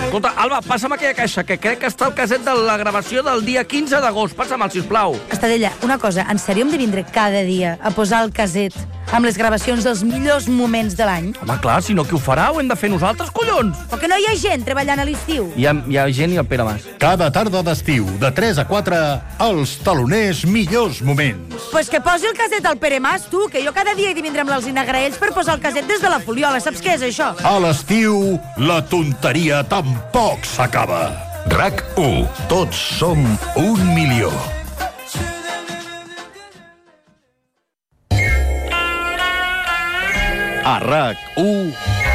Escolta, Alba, passa'm aquella caixa, que crec que està el caset de la gravació del dia 15 d'agost. Passa'm-el, sisplau. Estadella, una cosa, en sèrio hem de vindre cada dia a posar el caset amb les gravacions dels millors moments de l'any? Home, clar, si no, qui ho farà? Ho hem de fer nosaltres, collons! O que no hi ha gent treballant a l'estiu? Hi ha gent i el Pere Mas. Cada tarda d'estiu, de 3 a 4, els taloners millors moments. Pues que posi el caset al Pere Mas, tu, que jo cada dia he de vindre amb l'Alzina Graells per posar el caset des de la Foliola. Saps què és això? A l'estiu, la tonteria tampoc s'acaba. RAC1. Tots som 1 milió. A RAC1,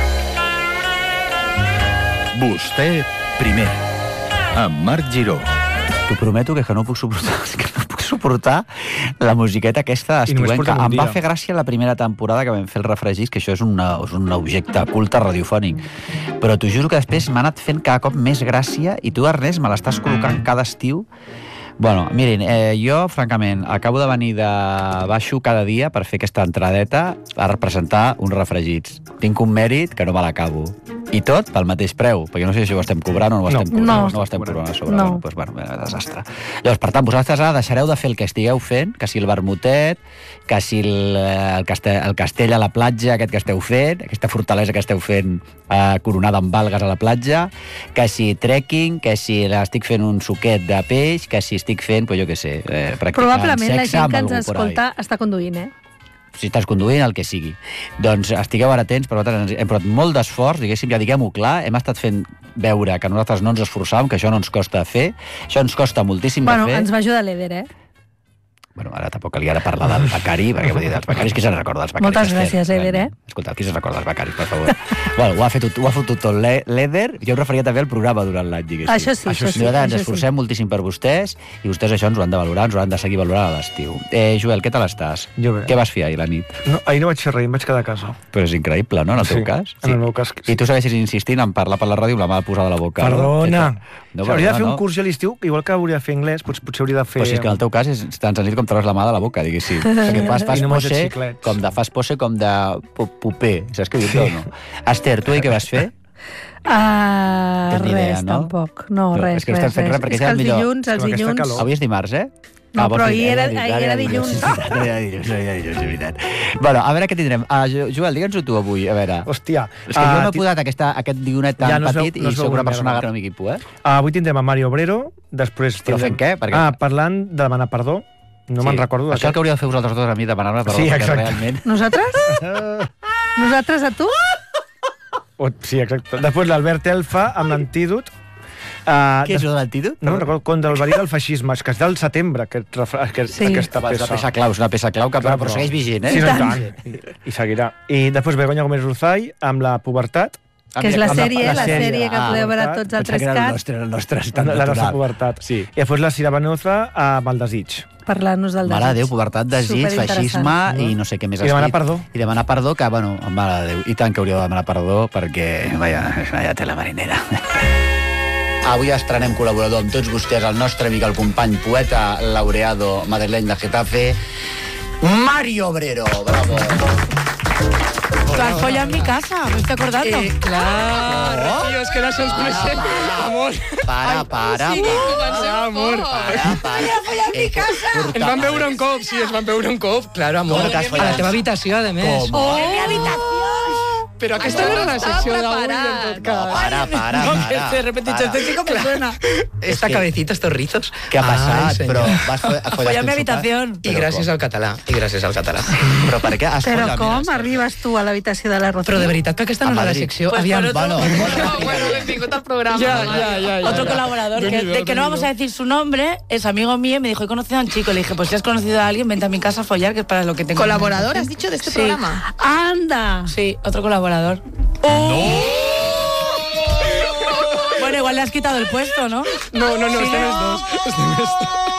vostè primer, amb Marc Giró. T'ho prometo que no puc suportar la musiqueta aquesta estiuenca. Em va fer gràcia la primera temporada que vam fer el Refregís, que això és un objecte culte radiofònic. Però t'ho juro que després m'ha anat fent cada cop més gràcia i tu, Ernest, me l'estàs col·locant cada estiu. Bueno, mirin, jo, francament, acabo de venir de baixo cada dia per fer aquesta entradeta a representar uns refregits. Tinc un mèrit que no me l'acabo. I tot pel mateix preu, perquè no sé si ho estem cobrant o no ho estem cobrant. No ho estem cobrant a sobre. No. Doncs, bueno, desastre. Llavors, per tant, vosaltres ara deixareu de fer el que estigueu fent, que si el vermutet, que si el castell a la platja, aquest que esteu fent, aquesta fortalesa que esteu fent coronada amb algues a la platja, que si trekking, que si estic fent un suquet de peix, que si estic fent, pues jo què sé, practicant Probablement la sexe gent amb que ens algú por ahí. escolta està conduint, Si estàs conduint, el que sigui. Doncs estigueu ara atents, però nosaltres hem posat molt d'esforç, diguéssim, ja diguem-ho clar, hem estat fent veure que nosaltres no ens esforçàvem, que això no ens costa fer, això ens costa moltíssim de fer. Ens va ajudar l'Eder, Bueno, ara tampoc li ha de parlar del becari, perquè vull dir, dels becaris, qui se'n recorda dels becaris? Moltes gràcies, Eder, Escolta, qui se'n recorda dels becaris, per favor? Bueno, ho ha fotut tot l'Eder, jo em referia també al programa durant l'any, diguéssim. Això sí. Nosaltres ens esforcem moltíssim per vostès i vostès això ens ho han de valorar, ens ho han de seguir valorant a l'estiu. Joel, què tal estàs? Jo bé. Què vas fer ahir la nit? No, ahir no vaig fer res, em vaig quedar a casa. Però és increïble, no, en el teu cas? En el meu cas, sí. I tu segueixes insistint en parlar per la ràdio amb la mà posada a la boca. Perdona. No, hauria de fer un curs a l'estiu, igual que hauria de fer anglès, potser hauria de fer... Però si és que en el teu cas és tan senzill com treure's la mà de la boca, diguéssim. Perquè fas pose com de pupé. Saps què dius, no? Esther, tu ahir què vas fer? Res, tampoc. No, res. És que no estàs fent res, perquè és que els dilluns... Avui és dimarts, No, però ahir era dilluns. Era dilluns, és veritat. Bueno, a veure què tindrem. Joel, digue'ns-ho tu avui, a veure. Hòstia. És que jo m'he posat aquest guionet tan petit i soc una persona que no m'equipo, Avui tindrem a Mario Obrero, després... Però fent què? Parlant de demanar perdó. No me'n recordo. Això el que hauríeu de fer vosaltres dos a mi, demanar-me perdó, perquè realment... Nosaltres? Nosaltres a tu? Sí, exacte. Després l'Albert Elfa amb l'antídot. Què és això de l'antídot? No recordo, contra el verí del feixisme, és que és del setembre, aquesta peça. És una peça clau que però segueix vigent, Sí, no, i tant. I seguirà. I després Begoña Gómez Ruzay amb la pubertat. Que és la sèrie que podeu veure tots els tres cats. El nostre la nostra pubertat. Sí. I després la Cira Venoza amb el desig. Parlant-nos del desig. Mare de Déu, pubertat, desig, feixisme i no sé què més has dit. I demanar perdó. I demanar perdó, que, bueno, mare de Déu, i tant que hauríeu de demanar perdó, perquè, vaya tela marinera. Avui estrenem col·laborador amb tots vostès, el nostre amic, el company, poeta laureado madrileny de Getafe, Mario Obrero. Bravo. Tú has follado en mi casa, me estoy acordando. Claro, tío, es que no se os coneixem. Amor. Para. Amor. Para. Follar en mi casa. Ens van veure un cop, sí, ens van veure un cop. Claro, amor. A la teva habitació, a més. Oh, en mi habitación. Però aquesta no era la secció d'avui, en tot cas. Para. De repente, este chico me suena. Esta cabecita, estos rizos. Què ha passat? Però vas a follar en mi habitación. I gràcies al català. Però per què has follat? Però com arribes tu a l'habitació de la Rocío? Però de veritat que aquesta no és la secció. Aviam, bueno, benvingut al programa. Ya. Otro colaborador, que no vamos a decir su nombre, es amigo mío y me dijo, he conocido a un chico. Le dije, pues si has conocido a alguien, vente a mi casa a follar, que es para lo que tengo. ¿Colaborador, has dicho, de este programa? ¡Anda! Sí, otro colaborador. ¡No! Bueno, igual le has quitado el puesto, ¿no? No, este no es dos. Este no es dos.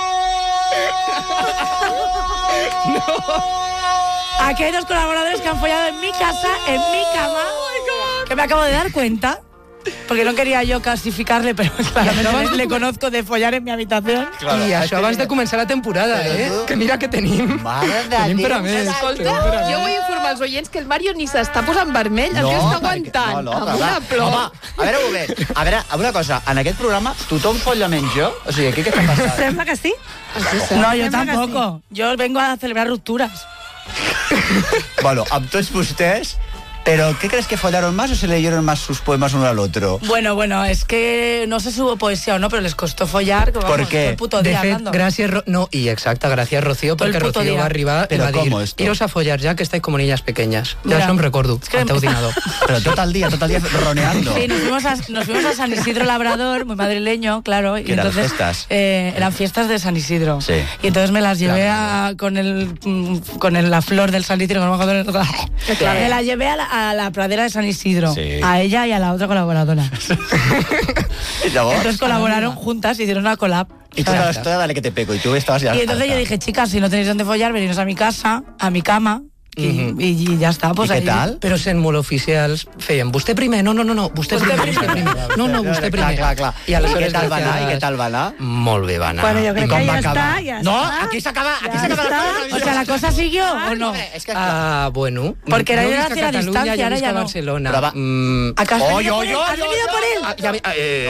No. Aquí hay dos colaboradores que han follado en mi casa, en mi cama, que me acabo de dar cuenta. porque no quería yo clasificarle, pero claramente le conozco de follar en mi habitación. I això abans de començar la temporada, que mira que tenim. Tenim per a més. Escolta, jo vull informar els oients que el Mario ni s'està posant vermell, el que està aguantant, amb una plor. Home, a veure un moment. A veure, una cosa, en aquest programa tothom folla menys jo? O sigui, aquí què està passant? Sembla que sí. No, yo tampoco. Yo vengo a celebrar rupturas. Bueno, amb tots vostès... ¿Pero qué crees que follaron más o se leyeron más sus poemas uno al otro? Bueno, es que no sé si hubo poesía o no, pero les costó follar. Que, vamos, ¿por qué? Todo el puto día de fet, hablando. gràcies Rocío, perquè Rocío va arribar i va dir, iros a follar ya que estáis como niñas pequeñas. Ja això em recordo, al teu dinador. Pero todo el día roneando. Sí, nos fuimos a San Isidro Labrador, muy madrileño, claro. Y eran entonces, fiestas. Eran fiestas de San Isidro. Sí. Y entonces me las llevé con la flor del San Isidro. Me la llevé a la pradera de San Isidro, sí. A ella y a la otra colaboradora. Llavors, entonces colaboraron juntas y hicieron una collab. Y tú estabas toda, dale que te pego, y tú estabas ya. Y entonces yo dije, chicas, si no tenéis dónde follar, veniros a mi casa, a mi cama, y ya está. Pues ¿Y qué tal? Però sent molt oficials, feien, vostè primer, no, vostè primer. No, vostè primer. Clar. I què tal va anar? I què tal va anar? Molt bé va anar. Bueno, yo creo que ya está. No, aquí s'acaba O sea, ¿la cosa siguió o no? Bueno. Porque era jo yo visc nací a Catalunya, distancia, jo ahora visc ya a no. Barcelona. ¿Has venido por él?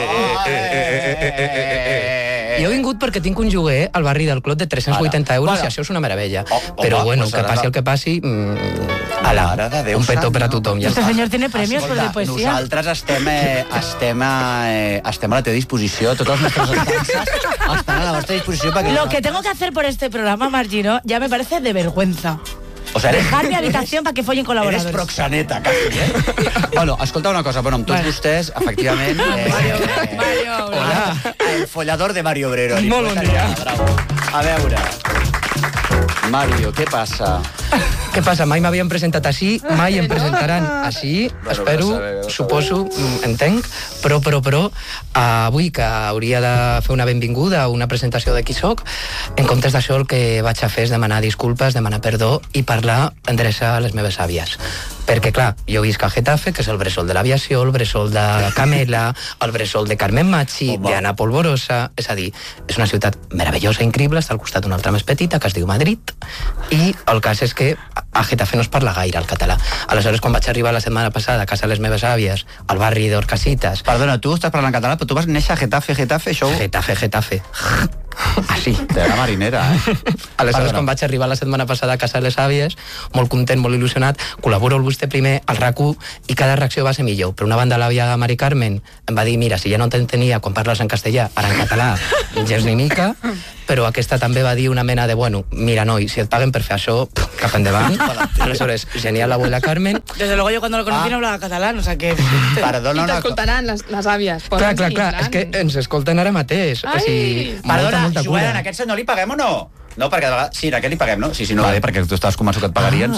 Jo he vingut perquè tinc un lloguer al barri del Clot de 380 euros i això és una meravella. Però bueno, que passi el que passi, un petó per a tothom. Este señor tiene premios por de poesía. Nosaltres estem a la teva disposició, tots els nostres estances estan a la vostra disposició perquè... Lo que tengo que hacer por este programa, Margiro, ya me parece de vergüenza. O sea, dejar mi habitación para que follen colaboradores. Eres proxaneta, casi, Bueno, escolta una cosa, amb tots vostès, efectivament... Mario, hola, el follador de Mario Obrero. Molt bon dia. Bravo. A veure... Mario, què passa? Què passa? Mai m'havien presentat així, mai em presentaran així, espero, suposo, entenc, però, avui que hauria de fer una benvinguda a una presentació de qui soc, en comptes d'això el que vaig a fer és demanar disculpes, demanar perdó i parlar, endreçar les meves àvies. Perquè, clar, jo visc a Getafe, que és el bressol de l'aviació, el bressol de Camela, el bressol de Carmen Machi, d'Anna Polvorosa, és a dir, és una ciutat meravellosa, increïble, està al costat d'una altra més petita, que es diu Madrid, i el cas és que a Getafe no es parla gaire el català. Aleshores, quan vaig arribar la setmana passada a casa de les meves àvies, al barri d'Orcasitas... Perdona, tu estàs parlant català, però tu vas néixer a Getafe, això... Getafe. Així. De la marinera, Aleshores, quan vaig arribar la setmana passada a casa de les àvies, molt content, molt il·lusionat, col·laboro el vostè primer al RAC1 i cada reacció va ser millor. Per una banda, l'àvia Mari Carmen em va dir, mira, si ja no t'entenia quan parles en castellà, ara en català, gens ni mica, però aquesta també va dir una mena de, bueno, mira, noi, si et paguen per fer això, cap endavant. Aleshores, genial l'abuela Carmen. Desde luego yo cuando lo conocí no hablaba catalán, o sea que... Perdona, I t'escoltaran les àvies. Clar, és que ens escolten ara mateix. O sigui, perdona, Joan, a aquest senyor li paguem o no? No, perquè de vegades... Sí, a aquest li paguem, no? Sí, no, perquè tu estaves convençut que et pagarien.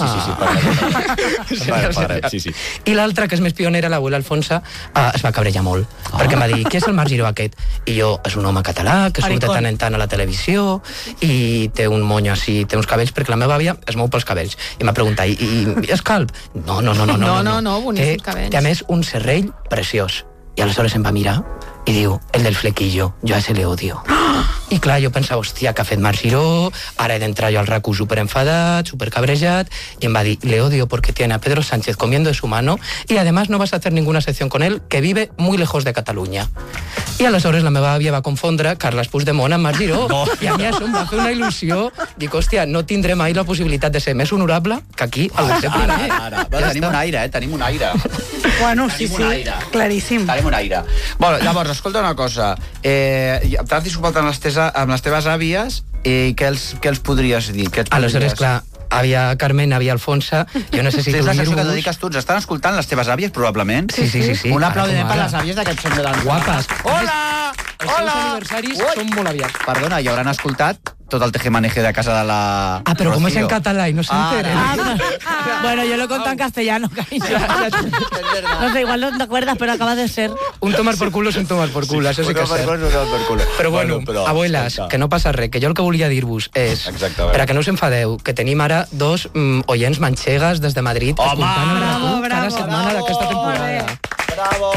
Sí. I l'altra, que és més pionera, l'abuela Alfonsa, es va cabrejar molt, perquè em va dir, qui és el Marc Giró aquest? I jo, és un home català, que surt de tant en tant a la televisió, i té un monyo així, té uns cabells, perquè la meva àvia es mou pels cabells. I m'ha preguntat, i és calb? No, boníssim cabells. Té a més un serrell preciós. I aleshores em va mirar i diu, el del flequillo, jo a ese le odio. I clar, jo pensava, hòstia, que ha fet Marc Giró, ara he d'entrar jo al RAC1 superenfadat, supercabrejat, i em va dir, le odio porque tiene a Pedro Sánchez comiendo de su mano y además no vas a hacer ninguna sección con él, que vive muy lejos de Catalunya. I aleshores la meva àvia va confondre Carles Puigdemont amb Marc Giró, i a mi això em va fer una il·lusió. Dic, hòstia, no tindré mai la possibilitat de ser més honorable que aquí, al vostè primer. Ara. Tenim un aire, tenim un aire. Bueno, sí, claríssim. Tenim un aire. Bueno, llavors, escolta una cosa. T'has disculpat amb les teves àvies i què els podries dir? Aleshores, clar, àvia Carmen, àvia Alfonsa, jo necessito dir-vos... És la secció que dediques tu. Ens estan escoltant les teves àvies, probablement? Sí. Un aplaudiment per les àvies d'aquest senyor d'Anna. Guapes. Hola! Els seus aniversaris són molt aviats. Perdona, i hauran escoltat tot el tejemaneje de casa de la... Pero como es en catalán y no se enteren. Bueno, yo lo conto en castellano, cariño. No sé, igual no te acuerdas, pero acaba de ser. Un tomar por culo és un tomar por culo, això sí que és cert. Però bueno, abuelas, que no passa res, que jo el que volia dir-vos és, per a que no us enfadeu, que tenim ara dos oients manxegues des de Madrid escoltant cada setmana d'aquesta temporada. Bravo!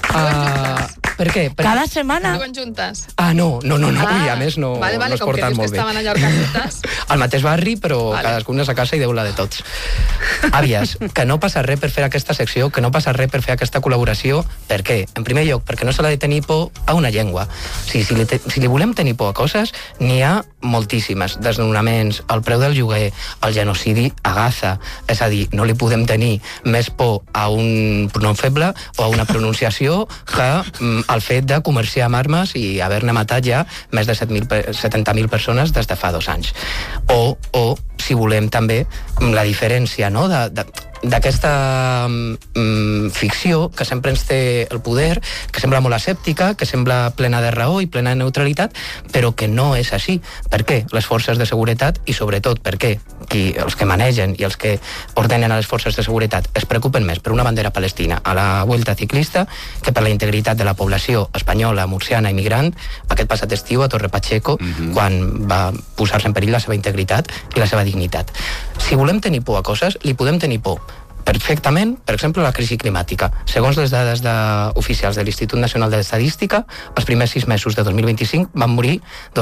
Per què? Cada setmana? Viuen juntes? No, i a més no es porten molt bé. Com que dius que estaven allà orcadites. Al mateix barri, però cadascun és a casa i Déu la de tots. Àvies, que no passa res per fer aquesta secció, que no passa res per fer aquesta col·laboració. Per què? En primer lloc, perquè no se l'ha de tenir por a una llengua. Si li volem tenir por a coses, n'hi ha moltíssimes. Desnonaments, el preu del lloguer, el genocidi a Gaza. És a dir, no li podem tenir més por a un pronom feble o a una pronunciació que el fet de comerciar amb armes i haver-ne matat ja més de 70.000 persones des de fa 2 anys. O si volem també la diferència, no?, d'aquesta ficció que sempre ens té el poder, que sembla molt escèptica, que sembla plena de raó i plena de neutralitat, però que no és així. Per què? Les forces de seguretat, i sobretot per què els que manegen i els que ordenen a les forces de seguretat es preocupen més per una bandera palestina a la Vuelta Ciclista que per la integritat de la població espanyola, murciana i migrant aquest passat estiu a Torre Pacheco, quan va posar-se en perill la seva integritat i la seva dignitat. Si volem tenir por a coses, li podem tenir por perfectament, per exemple, la crisi climàtica. Segons les dades oficials de l'Institut Nacional d'Estadística, els primers 6 mesos de 2025 van morir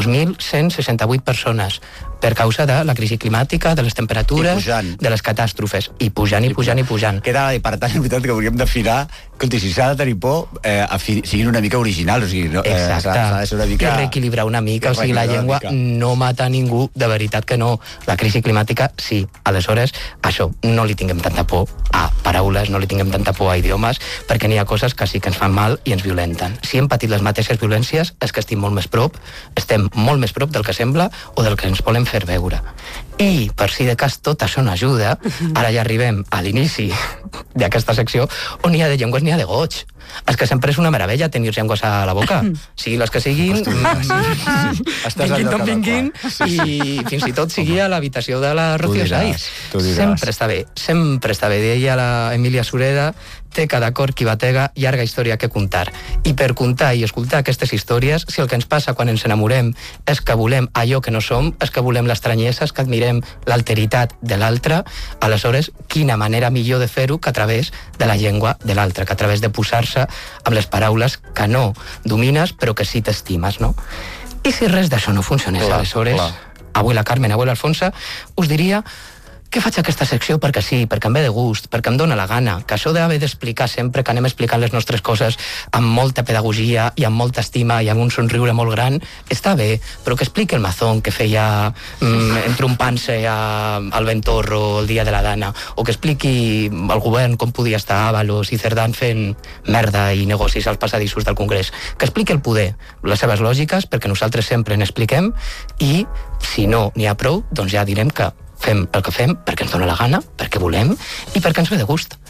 2.168 persones per causa de la crisi climàtica, de les temperatures, de les catàstrofes. I pujant. Queda, i per tant, és veritat que hauríem d'afinar, escolti, si s'ha de tenir por, siguin una mica originals, o sigui, s'ha de ser una mica... I reequilibrar una mica, o sigui, la llengua no mata ningú, de veritat que no. La crisi climàtica, sí. Aleshores, això, no li tinguem tanta por a paraules, no li tinguem tanta por a idiomes, perquè n'hi ha coses que sí que ens fan mal i ens violenten. Si hem patit les mateixes violències, és que estem molt més prop del que sembla o del que ens volem fer veure. I, per si de cas tot això no ajuda, ara ja arribem a l'inici d'aquesta secció on n'hi ha de llengües, n'hi ha de goig. És que sempre és una meravella tenir llengües a la boca. Sigui les que siguin, vinguin d'on vinguin, i fins i tot sigui a l'habitació de la Rocío Saiz. Sempre està bé. Deia la Emília Sureda, té cada cor qui batega, llarga història que contar. I per contar i escoltar aquestes històries, si el que ens passa quan ens enamorem és que volem allò que no som, és que volem l'estranyesa, és que admirem l'alteritat de l'altre, aleshores, quina manera millor de fer-ho que a través de la llengua de l'altre, que a través de posar-se amb les paraules que no domines, però que sí t'estimes, no? I si res d'això no funcionés, aleshores, avui la Carmen, avui l'Alfonsa, us diria que faig aquesta secció perquè sí, perquè em ve de gust, perquè em dóna la gana, que això d'haver d'explicar sempre, que anem explicant les nostres coses amb molta pedagogia i amb molta estima i amb un somriure molt gran, està bé, però que expliqui el Mazón que feia entrompant-se al Ventorro el dia de la Dana, o que expliqui el govern com podia estar Ábalos i Cerdán fent merda i negocis als passadissos del Congrés, que expliqui el poder, les seves lògiques, perquè nosaltres sempre n'expliquem, i si no n'hi ha prou, doncs ja direm que fem el que fem perquè ens dona la gana, perquè volem i perquè ens ve de gust.